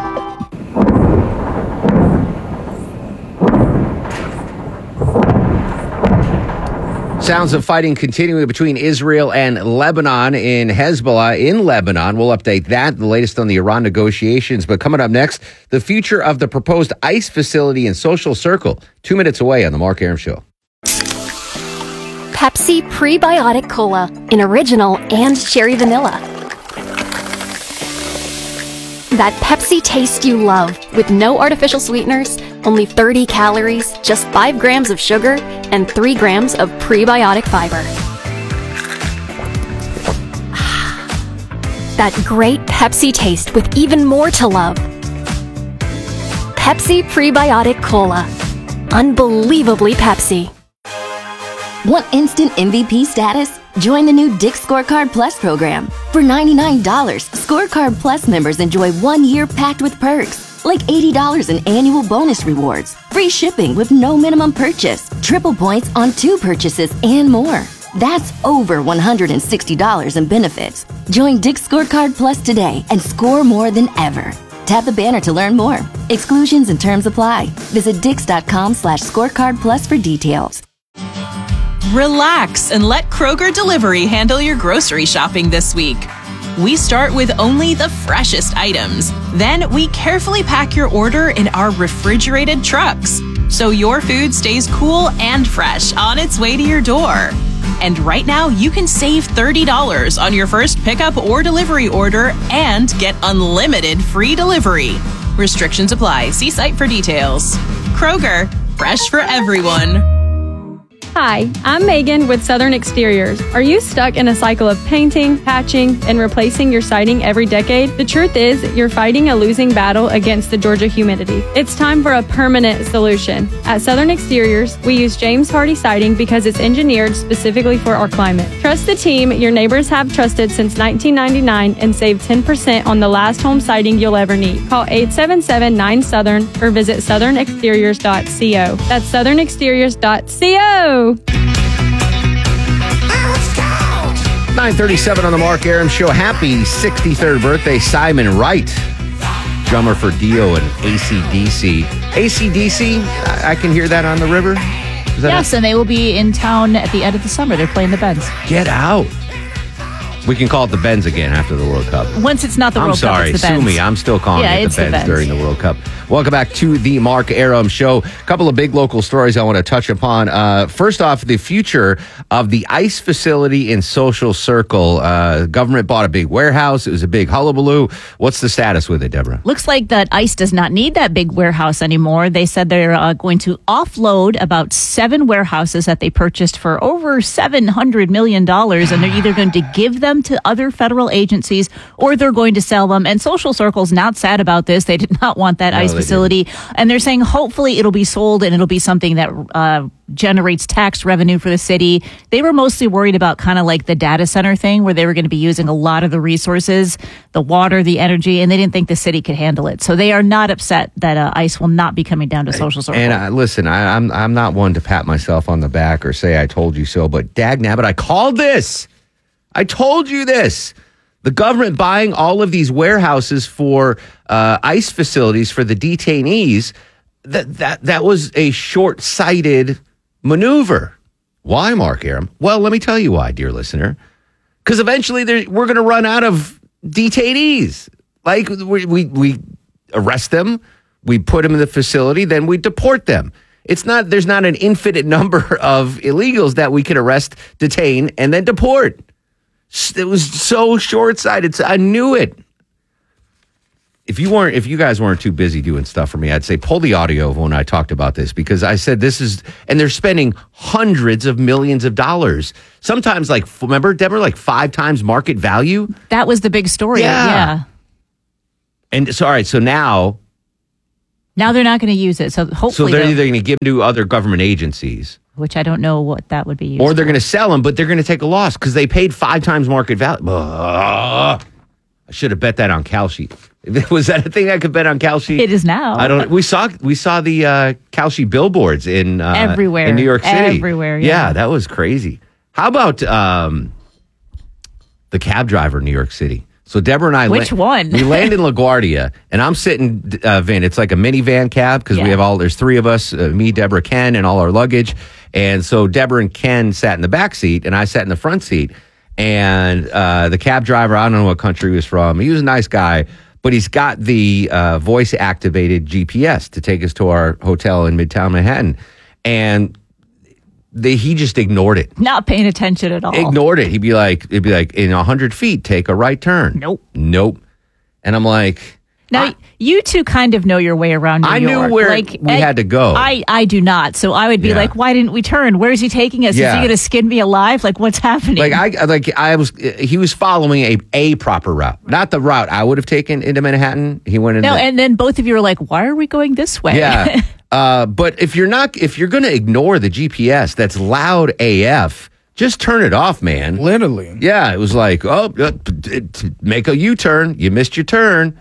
Sounds of fighting continuing between Israel and Lebanon in Hezbollah in Lebanon. We'll update that, the latest on the Iran negotiations. But coming up next, the future of the proposed ICE facility in Social Circle. Two minutes away on The Mark Arum Show. Pepsi Prebiotic Cola in original and cherry vanilla. That Pepsi taste you love with no artificial sweeteners, only thirty calories, just five grams of sugar, and three grams of prebiotic fiber. That great Pepsi taste with even more to love. Pepsi Prebiotic Cola. Unbelievably Pepsi. Want instant M V P status? Join the new Dick's Scorecard Plus program. For ninety-nine dollars, Scorecard Plus members enjoy one year packed with perks, like eighty dollars in annual bonus rewards, free shipping with no minimum purchase, triple points on two purchases, and more. That's over one hundred sixty dollars in benefits. Join Dick's Scorecard Plus today and score more than ever. Tap the banner to learn more. Exclusions and terms apply. Visit dix.com slash scorecard plus for details. Relax and let Kroger Delivery handle your grocery shopping this week. We start with only the freshest items. Then we carefully pack your order in our refrigerated trucks, so your food stays cool and fresh on its way to your door. And right now, you can save thirty dollars on your first pickup or delivery order and get unlimited free delivery. Restrictions apply. See site for details. Kroger, fresh for everyone. Hi, I'm Megan with Southern Exteriors. Are you stuck in a cycle of painting, patching, and replacing your siding every decade? The truth is, you're fighting a losing battle against the Georgia humidity. It's time for a permanent solution. At Southern Exteriors, we use James Hardy siding because it's engineered specifically for our climate. Trust the team your neighbors have trusted since nineteen ninety-nine and save ten percent on the last home siding you'll ever need. Call eight seven seven nine Southern or visit southern exteriors dot co. That's southern exteriors dot co. nine thirty-seven on the Mark Arum Show. Happy sixty-third birthday, Simon Wright, drummer for Dio and A C D C. A C D C, I, I can hear that on the river. Is that Yes, a- and they will be in town at the end of the summer. They're playing the Benz. Get out. We can call it the Benz again after the World Cup. Once it's not the I'm World sorry, Cup, it's the sue Benz. me. I'm still calling Yeah, it it's the the Benz, Benz. during the World Cup. Welcome back to the Mark Arum Show. A couple of big local stories I want to touch upon. Uh, first off, the future of the ICE facility in Social Circle. Uh, government bought a big warehouse. It was a big hullabaloo. What's the status with it, Deborah? Looks like that ICE does not need that big warehouse anymore. They said they're uh, going to offload about seven warehouses that they purchased for over seven hundred million dollars, and they're either going to give them them to other federal agencies, or they're going to sell them. And Social Circle's not sad about this. They did not want that No, ICE they facility. didn't. And they're saying hopefully it'll be sold and it'll be something that uh, generates tax revenue for the city. They were mostly worried about kind of like the data center thing where they were going to be using a lot of the resources, the water, the energy, and they didn't think the city could handle it. So they are not upset that uh, ICE will not be coming down to Social Circle. And uh, listen, I, I'm I'm not one to pat myself on the back or say I told you so, but dag nabbit, I called this. I told you this. The government buying all of these warehouses for uh, ICE facilities for the detainees, that that that was a short-sighted maneuver. Why, Mark Arum? Well, let me tell you why, dear listener. Because eventually we're going to run out of detainees. Like, we, we we arrest them, we put them in the facility, then we deport them. It's not, there's not an infinite number of illegals that we could arrest, detain, and then deport. It was so short-sighted. I knew it. If you weren't, if you guys weren't too busy doing stuff for me, I'd say pull the audio of when I talked about this, because I said this is, and they're spending hundreds of millions of dollars. Sometimes, like, remember, Deborah, like five times market value. That was the big story. Yeah. yeah. And so, all right, so now, Now they're not going to use it. So so hopefully, they're they'll- either going to give them to other government agencies, which I don't know what that would be used or they're going to sell them, but they're going to take a loss because they paid five times market value. Ugh. I should have bet that on Kalshi. Was that a thing I could bet on Kalshi? It is now. I don't. We saw we saw the uh, Kalshi billboards in uh, Everywhere. in New York City. Everywhere, yeah. that was crazy. How about um, the cab driver in New York City? So Deborah and I, Which one? We land in LaGuardia, and I'm sitting uh, van. It's like a minivan cab because Yeah. we have all. There's three of us: uh, me, Deborah, Ken, and all our luggage. And so Deborah and Ken sat in the back seat, and I sat in the front seat. And uh, the cab driver, I don't know what country he was from. He was a nice guy, but he's got the uh, voice-activated G P S to take us to our hotel in Midtown Manhattan. And they, he just ignored it. Not paying attention at all. Ignored it. He'd be like, it'd be like, in one hundred feet, take a right turn. Nope. Nope. And I'm like, Now, you two kind of know your way around New I knew York. where like, we I- had to go. I, I do not. So I would be Yeah. like, why didn't we turn? Where's he taking us? Is Yeah. he going to skin me alive? Like, what's happening? like I like I was. He was following a a proper route, not the route I would have taken into Manhattan. He went in. no, the, and then both of you are like, why are we going this way? Yeah. uh, but if you're not, if you're going to ignore the G P S that's loud A F, just turn it off, man. Literally. Yeah. It was like, oh, uh, t- t- make a U-turn. You missed your turn.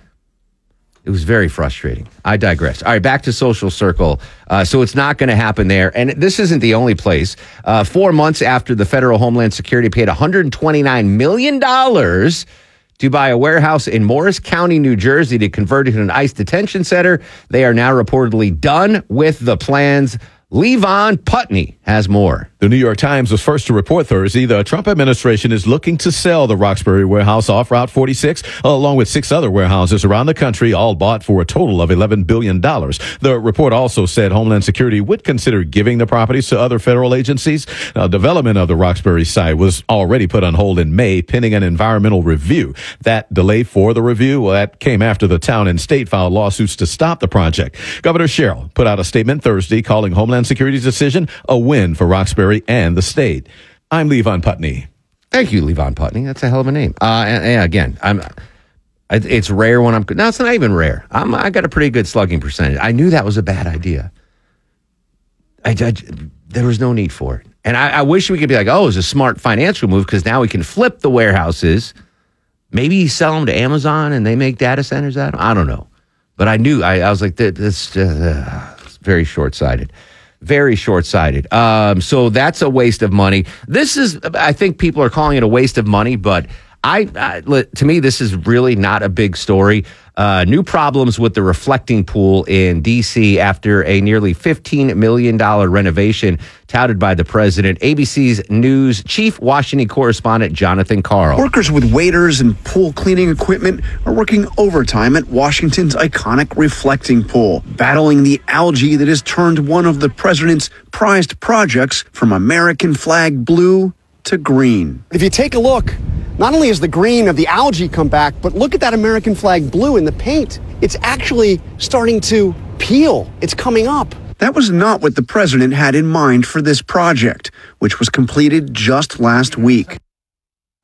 It was very frustrating. I digress. All right, back to Social Circle. Uh, so it's not going to happen there. And this isn't the only place. Uh, four months after the federal Homeland Security paid one hundred twenty-nine million dollars to buy a warehouse in Morris County, New Jersey, to convert it to an ICE detention center, they are now reportedly done with the plans. Levon Putney has more. The New York Times was first to report Thursday the Trump administration is looking to sell the Roxbury warehouse off Route forty-six, along with six other warehouses around the country, all bought for a total of eleven billion dollars. The report also said Homeland Security would consider giving the properties to other federal agencies. Now, development of the Roxbury site was already put on hold in May, pending an environmental review. That delay for the review, well, that came after the town and state filed lawsuits to stop the project. Governor Sherrill put out a statement Thursday calling Homeland Security's decision a win for Roxbury and the state. I'm Levon Putney. Thank you, Levon Putney. That's a hell of a name. Uh, and, and again, I'm. I- It's rare when I'm. No, it's not even rare. I'm. I got a pretty good slugging percentage. I knew that was a bad idea. I, I there was no need for it, and I, I wish we could be like, oh, it was a smart financial move because now we can flip the warehouses, maybe sell them to Amazon and they make data centers out of them. I don't know, but I knew. I, I was like, this uh, it's very short sighted. Very short-sighted. Um, so that's a waste of money. This is, I think people are calling it a waste of money, but I, I to me, this is really not a big story. Uh, new problems with the reflecting pool in D C after a nearly fifteen million dollars renovation touted by the president. A B C's News chief Washington correspondent Jonathan Carl. Workers with waders and pool cleaning equipment are working overtime at Washington's iconic reflecting pool, battling the algae that has turned one of the president's prized projects from American flag blue to green. If you take a look, not only has the green of the algae come back, but look at that American flag blue in the paint. It's actually starting to peel. It's coming up. That was not what the president had in mind for this project, which was completed just last week.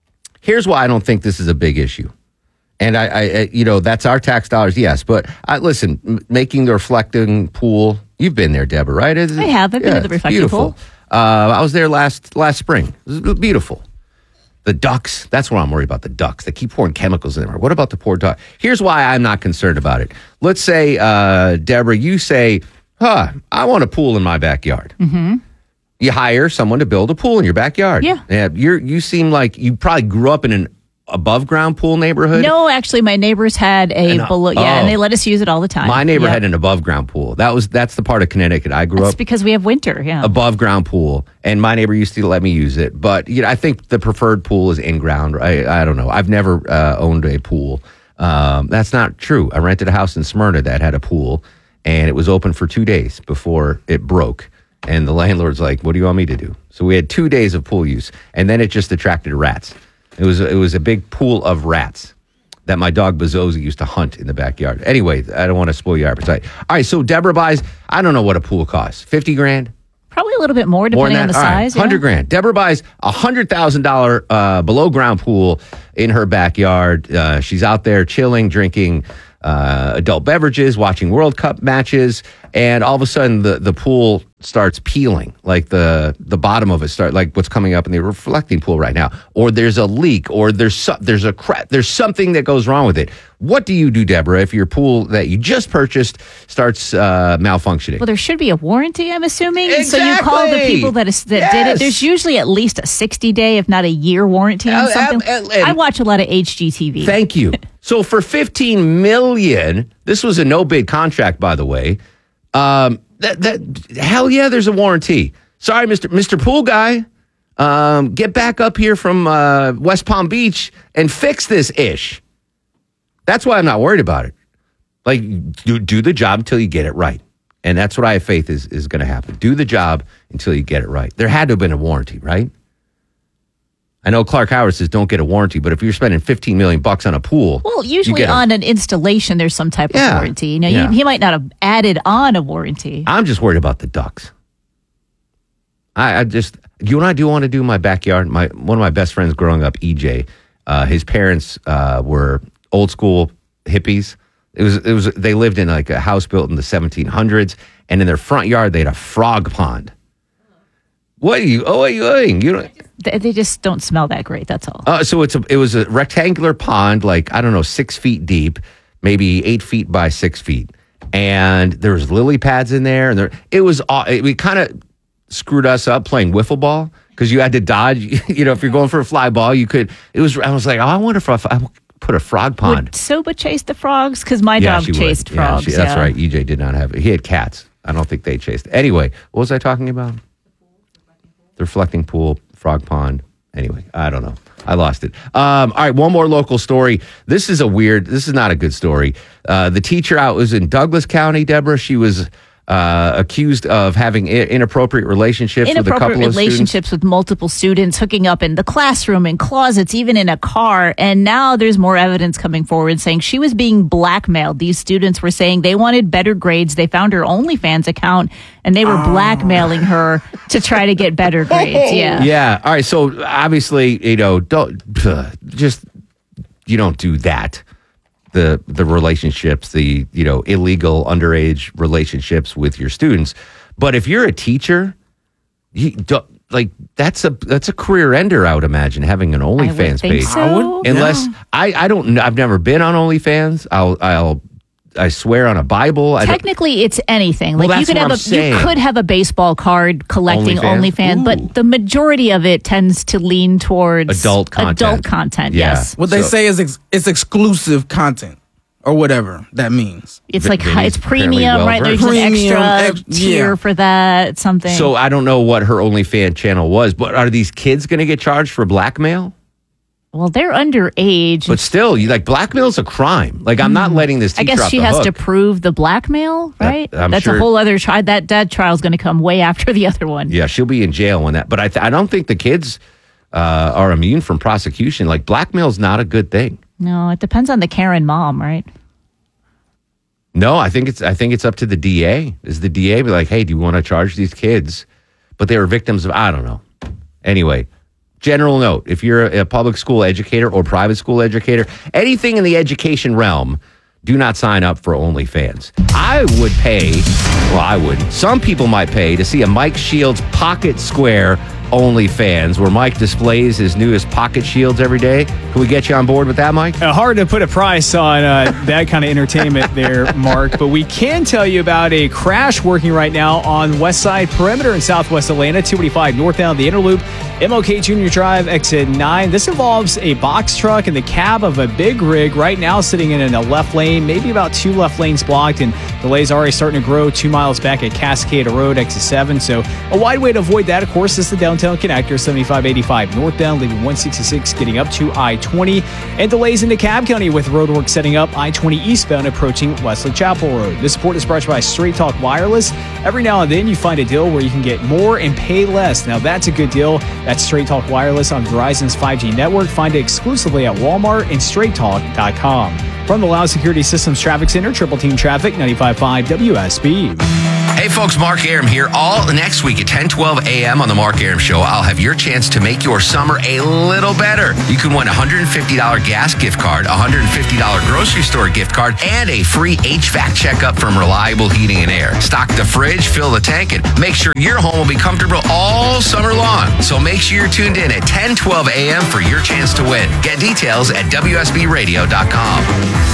Here's why I don't think this is a big issue. And I, I you know, that's our tax dollars, yes. But I, listen, m- making the reflecting pool, you've been there, Deborah, right? Is it- I have. I've been yeah, to the it's reflecting beautiful. pool. Uh, I was there last last spring. It was beautiful. The ducks, that's what I'm worried about, the ducks. They keep pouring chemicals in there. What about the poor duck? Here's why I'm not concerned about it. Let's say, uh, Deborah, you say, huh, I want a pool in my backyard. Mm-hmm. You hire someone to build a pool in your backyard. Yeah. yeah you're, you seem like you probably grew up in an above ground pool neighborhood. No, actually, my neighbors had a An- below. Yeah, oh. and they let us use it all the time. My neighbor Yep. had an above ground pool. That was That's the part of Connecticut I grew That's up. because we have winter. Yeah. Above ground pool, and my neighbor used to let me use it. But you know, I think the preferred pool is in ground. I, I don't know. I've never uh, owned a pool. Um, that's not true. I rented a house in Smyrna that had a pool, and it was open for two days before it broke. And the landlord's like, "What do you want me to do?" So we had two days of pool use, and then it just attracted rats. It was it was a big pool of rats that my dog Bazzozi used to hunt in the backyard. Anyway, I don't want to spoil your appetite. All right, so Deborah buys, I don't know what a pool costs, fifty grand? Probably a little bit more More depending than on that? the All right, size. one hundred yeah. grand. Deborah buys a one hundred thousand dollars uh, below ground pool in her backyard. Uh, she's out there chilling, drinking uh, adult beverages, watching World Cup matches, and all of a sudden the, the pool starts peeling, like the the bottom of it start like what's coming up in the reflecting pool right now, or there's a leak, or there's so, there's a crack, there's something that goes wrong with it. What do you do, Deborah, if your pool that you just purchased starts uh, malfunctioning? Well, there should be a warranty, I'm assuming. So you Exactly. call the people that, is, that did Yes. it. There's usually at least a sixty day, if not a year warranty on Uh, something. uh, uh, I watch a lot of H G T V. Thank you. So for fifteen million, this was a no bid contract, by the way. Um, that that hell yeah, there's a warranty. Sorry, Mister Mister Pool Guy, um, get back up here from uh, West Palm Beach and fix this ish. That's why I'm not worried about it. Like do do the job until you get it right, and that's what I have faith is is going to happen. Do the job until you get it right. There had to have been a warranty, right? I know Clark Howard says don't get a warranty, but if you're spending fifteen million bucks on a pool, Well, you usually get a- on an installation, there's some type Yeah. of warranty. You know, Yeah. he, he might not have added on a warranty. I'm just worried about the ducks. I, I just, you and I do want to do my backyard. My one of my best friends growing up, E J, uh, his parents uh, were old school hippies. It was, it was. They lived in like a house built in the seventeen hundreds, and in their front yard they had a frog pond. What are you? Oh, what are you doing? You don't. They, they just don't smell that great. That's all. Uh, so it's a, it was a rectangular pond, like I don't know, six feet deep, maybe eight feet by six feet, and there was lily pads in there, and there it was. aw- It, we kind of screwed us up playing wiffle ball because you had to dodge. You know, if you're going for a fly ball, you could. It was. I was like, oh, I wonder if I, I put a frog pond. Would Soba chase the frogs? Because my Yeah, dog she would. chased Yeah, frogs. she- that's yeah. right. E J did not have it. He had cats. I don't think they chased. Anyway, what was I talking about? The reflecting pool, frog pond. Anyway, I don't know. I lost it. Um, all right, one more local story. This is a weird, this is not a good story. Uh, the teacher out was in Douglas County, Deborah. She was uh, accused of having I- inappropriate relationships with a Inappropriate couple of students. relationships with multiple students, hooking up in the classroom, in closets, even in a car. And now there's more evidence coming forward saying she was being blackmailed. These students were saying they wanted better grades. They found her OnlyFans account and they were blackmailing her to try to get better grades. Yeah. Yeah. All right. So obviously, you know, don't just you don't do that. The the relationships, the you know illegal underage relationships with your students. But if you're a teacher, you don't, like that's a that's a career ender. I would imagine having an OnlyFans think page, so. I would- unless yeah. I I don't know. I've never been on OnlyFans. I'll I'll I swear on a Bible. I don't, Technically, it's anything. Well, Like you that's could what have I'm a saying. you could have a baseball card collecting OnlyFans? OnlyFans, but the majority of it tends to lean towards Adult content. Adult content. Yes. What they So- say is ex- it's exclusive content or whatever that means. It's like Vinny's hi- it's apparently premium, right? There's well-versed. an Premium, extra ex- tier yeah. for that. Something. So I don't know what her OnlyFans channel was, but are these kids going to get charged for blackmail? well, they're underage. But still, you like blackmail's a crime. Like I'm not letting this I teacher guess off she the has hook. to prove the blackmail, right? I'm That's sure- a whole other trial. That that trial's going to come way after the other one. Yeah, she'll be in jail when that. But I th- I don't think the kids uh, are immune from prosecution. Like blackmail's not a good thing. No, it depends on the Karen mom, right? No, I think it's I think it's up to the D A. Is the D A be like, hey, do you want to charge these kids? But they were victims of I don't know. Anyway, General note, if you're a public school educator or private school educator, anything in the education realm, do not sign up for OnlyFans. I would pay, well, I wouldn't. Some people might pay to see a Mike Shields Pocket Square OnlyFans, where Mike displays his newest pocket shields every day. Can we get you on board with that, Mike? Uh, hard to put a price on uh, that kind of entertainment there, Mark, but we can tell you about a crash working right now on West Side Perimeter in Southwest Atlanta, two eighty-five northbound, the Interloop, M L K Junior Drive, exit nine. This involves a box truck in the cab of a big rig right now sitting in a left lane, maybe about two left lanes blocked, and delays are already starting to grow two miles back at Cascade Road, exit seven. So a wide way to avoid that, of course, is the downtown connector, seventy-five eighty-five northbound, leaving one sixty-six getting up to I twenty, and delays in DeKalb County with roadwork setting up I twenty eastbound approaching Wesley Chapel Road. This report is brought to you by Straight Talk Wireless. Every now and then you find a deal where you can get more and pay less. Now that's a good deal. That's Straight Talk Wireless on Verizon's five G network. Find it exclusively at Walmart and straight talk dot com. From the Loud Security Systems Traffic Center, Triple Team Traffic, ninety-five point five W S B. Hey folks, Mark Aram here. All next week at ten twelve a.m. on the Mark Aram Show, I'll have your chance to make your summer a little better. You can win a one hundred fifty dollars gas gift card, a one hundred fifty dollars grocery store gift card, and a free H V A C checkup from Reliable Heating and Air. Stock the fridge, fill the tank, and make sure your home will be comfortable all summer long. So make sure you're tuned in at ten twelve a.m. for your chance to win. Get details at W S B radio dot com.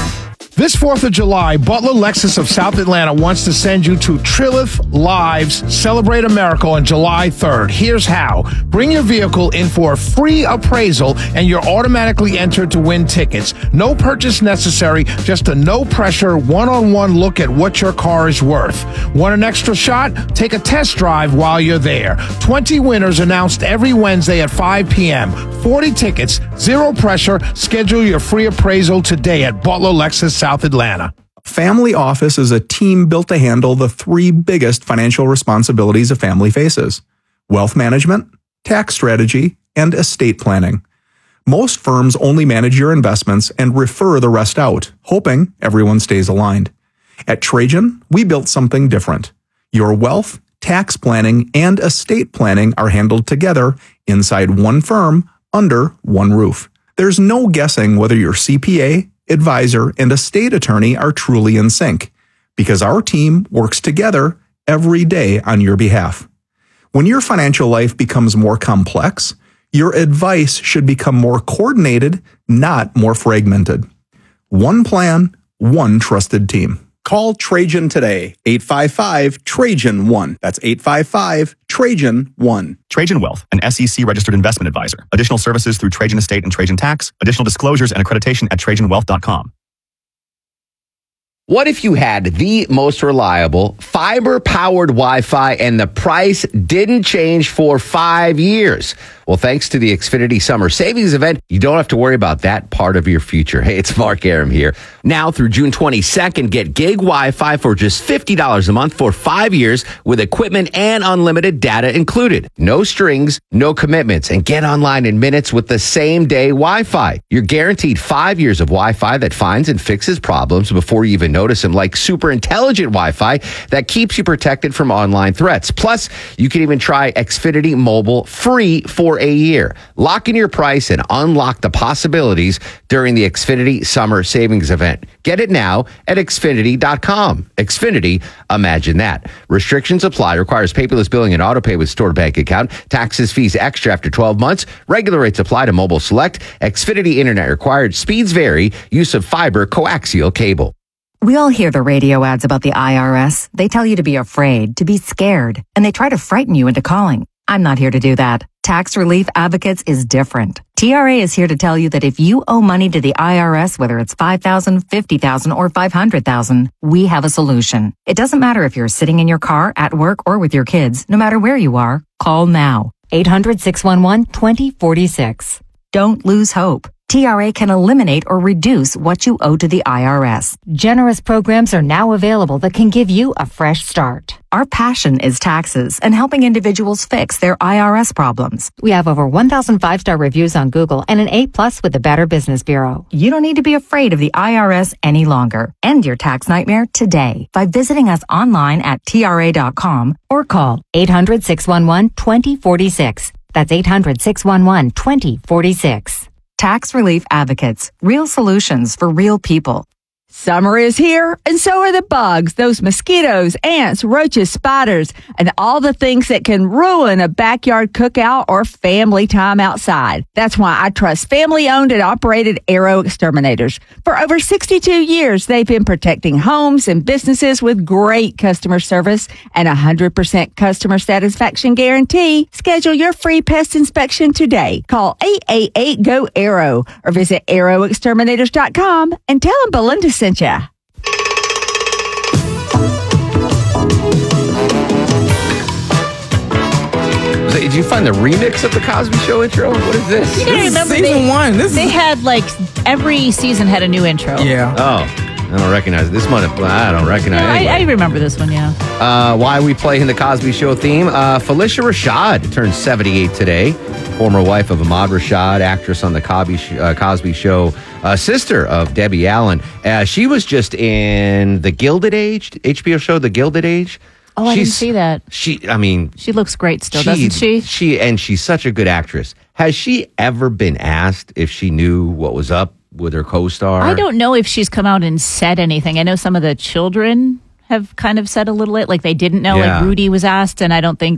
This fourth of July, Butler Lexus of South Atlanta wants to send you to Trilith Live's Celebrate America on July third. Here's how. Bring your vehicle in for a free appraisal and you're automatically entered to win tickets. No purchase necessary, just a no-pressure, one-on-one look at what your car is worth. Want an extra shot? Take a test drive while you're there. twenty winners announced every Wednesday at five p.m. forty tickets, zero pressure. Schedule your free appraisal today at Butler Lexus South Atlanta. Family Office is a team built to handle the three biggest financial responsibilities a family faces: wealth management, tax strategy, and estate planning. Most firms only manage your investments and refer the rest out, hoping everyone stays aligned. At Trajan, we built something different. Your wealth, tax planning, and estate planning are handled together inside one firm under one roof. There's no guessing whether your C P A, advisor, and estate attorney are truly in sync, because our team works together every day on your behalf. When your financial life becomes more complex, your advice should become more coordinated, not more fragmented. One plan, one trusted team. Call Trajan today, eight five five, Trajan one. That's eight five five, Trajan one. Trajan Wealth, an S E C-registered investment advisor. Additional services through Trajan Estate and Trajan Tax. Additional disclosures and accreditation at trajan wealth dot com. What if you had the most reliable fiber-powered Wi-Fi and the price didn't change for five years? Well, thanks to the Xfinity Summer Savings Event, you don't have to worry about that part of your future. Hey, it's Mark Aram here. Now through June twenty-second, get gig Wi-Fi for just fifty dollars a month for five years with equipment and unlimited data included. No strings, no commitments, and get online in minutes with the same day Wi-Fi. You're guaranteed five years of Wi-Fi that finds and fixes problems before you even notice them, like super intelligent Wi-Fi that keeps you protected from online threats. Plus, you can even try Xfinity Mobile free for a year. Lock in your price and unlock the possibilities during the Xfinity Summer Savings Event. Get it now at Xfinity dot com. Xfinity, imagine that. Restrictions apply. Requires paperless billing and autopay with stored bank account. Taxes, fees extra after twelve months. Regular rates apply to Mobile Select. Xfinity Internet required. Speeds vary. Use of fiber coaxial cable. We all hear the radio ads about the I R S. They tell you to be afraid, to be scared, and they try to frighten you into calling. I'm not here to do that. Tax Relief Advocates is different. T R A is here to tell you that if you owe money to the I R S, whether it's five thousand dollars, fifty thousand dollars, or five hundred thousand dollars, we have a solution. It doesn't matter if you're sitting in your car, at work, or with your kids. No matter where you are, call now. eight hundred, six one one, two zero four six. Don't lose hope. T R A can eliminate or reduce what you owe to the I R S. Generous programs are now available that can give you a fresh start. Our passion is taxes and helping individuals fix their I R S problems. We have over one thousand five-star reviews on Google and an A plus with the Better Business Bureau. You don't need to be afraid of the I R S any longer. End your tax nightmare today by visiting us online at T R A dot com or call eight hundred, six one one, two zero four six. That's eight hundred, six one one, two zero four six. Tax Relief Advocates. Real solutions for real people. Summer is here, and so are the bugs, those mosquitoes, ants, roaches, spiders, and all the things that can ruin a backyard cookout or family time outside. That's why I trust family-owned and operated Arrow Exterminators. For over sixty-two years, they've been protecting homes and businesses with great customer service and a one hundred percent customer satisfaction guarantee. Schedule your free pest inspection today. Call eight eight eight, G O, ARROW or visit arrow exterminators dot com and tell them Belinda sent ya. Did you find the remix of the Cosby Show intro? What is this? You gotta remember season they, one. This they is- had like every season had a new intro. Yeah. Oh, I don't recognize it. This one. I don't recognize No, it. I, I remember this one, yeah. Uh, why we play in the Cosby Show theme. Uh, Felicia Rashad turned seventy-eight today. Former wife of Ahmad Rashad, actress on the Cosby, sh- uh, Cosby Show, uh, sister of Debbie Allen. Uh, she was just in The Gilded Age, H B O show, The Gilded Age. Oh, I didn't She's- see that. She, I mean, She looks great still, doesn't she? She and she's such a good actress. Has she ever been asked if she knew what was up with her co-star? I don't know if she's come out and said anything. I know some of the children have kind of said a little bit, like they didn't know. Yeah. Like Rudy was asked, and I don't think